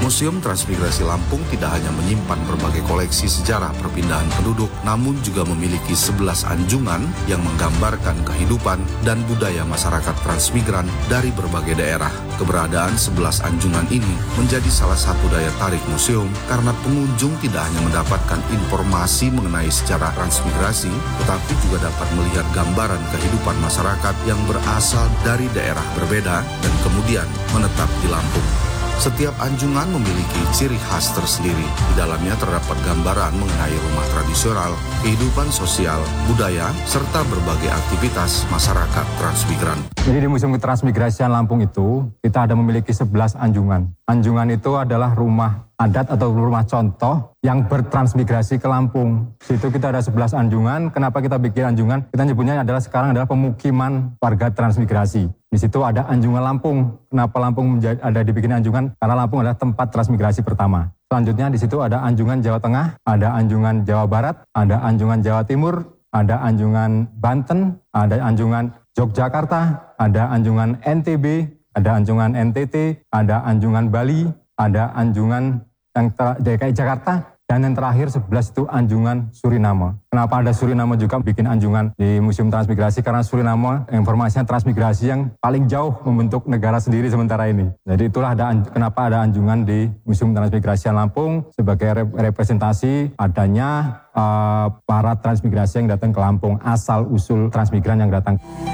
Museum Transmigrasi Lampung tidak hanya menyimpan berbagai koleksi sejarah perpindahan penduduk, namun juga memiliki 11 anjungan yang menggambarkan kehidupan dan budaya masyarakat transmigran dari berbagai daerah. Keberadaan 11 anjungan ini menjadi salah satu daya tarik museum karena pengunjung tidak hanya mendapatkan informasi mengenai sejarah transmigrasi, tetapi juga dapat melihat gambaran kehidupan masyarakat yang berasal dari daerah berbeda dan kemudian menetap di Lampung. Setiap anjungan memiliki ciri khas tersendiri. Di dalamnya terdapat gambaran mengenai rumah tradisional, kehidupan sosial, budaya, serta berbagai aktivitas masyarakat transmigran. Jadi di Museum Transmigrasian Lampung itu, kita ada memiliki 11 anjungan. Anjungan itu adalah rumah adat atau rumah contoh yang bertransmigrasi ke Lampung. Di situ kita ada 11 anjungan. Kenapa kita bikin anjungan? Kita nyebutnya sekarang adalah pemukiman warga transmigrasi. Di situ ada anjungan Lampung. Kenapa Lampung ada dibikin anjungan? Karena Lampung adalah tempat transmigrasi pertama. Selanjutnya di situ ada anjungan Jawa Tengah, ada anjungan Jawa Barat, ada anjungan Jawa Timur, ada anjungan Banten, ada anjungan Yogyakarta, ada anjungan NTB, ada anjungan NTT, ada anjungan Bali, ada anjungan yang DKI Jakarta, dan yang terakhir 11 itu anjungan Suriname. Kenapa ada Suriname juga bikin anjungan di Museum Transmigrasi? Karena Suriname informasinya transmigrasi yang paling jauh membentuk negara sendiri sementara ini. Jadi itulah kenapa ada anjungan di Museum Transmigrasi Lampung sebagai representasi adanya para transmigrasi yang datang ke Lampung, asal-usul transmigran yang datang.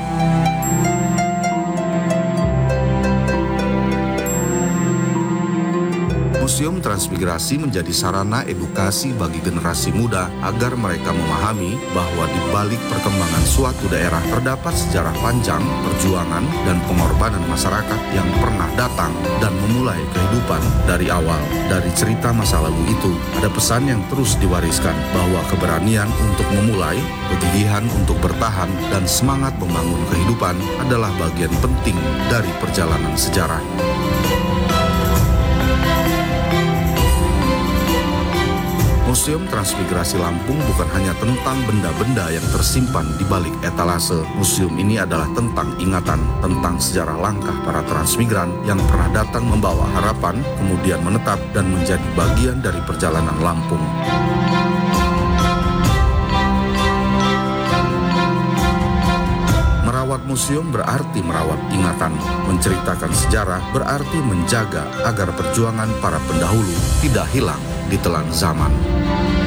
Museum Transmigrasi menjadi sarana edukasi bagi generasi muda agar mereka memahami bahwa di balik perkembangan suatu daerah terdapat sejarah panjang, perjuangan, dan pengorbanan masyarakat yang pernah datang dan memulai kehidupan dari awal. Dari cerita masa lalu itu, ada pesan yang terus diwariskan bahwa keberanian untuk memulai, kegigihan untuk bertahan, dan semangat membangun kehidupan adalah bagian penting dari perjalanan sejarah. Museum Transmigrasi Lampung bukan hanya tentang benda-benda yang tersimpan di balik etalase. Museum ini adalah tentang ingatan, tentang sejarah langkah para transmigran yang pernah datang membawa harapan, kemudian menetap dan menjadi bagian dari perjalanan Lampung. Merawat museum berarti merawat ingatan. Menceritakan sejarah berarti menjaga agar perjuangan para pendahulu tidak hilang di telan zaman.